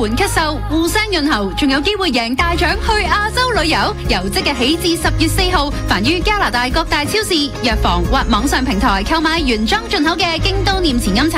緩咳嗽、護聲潤喉，仲有機會贏大獎去亞洲旅遊。由即日起至10月4號，凡於加拿大各大超市、藥房或網上平台購買原裝進口嘅京都念慈菴茶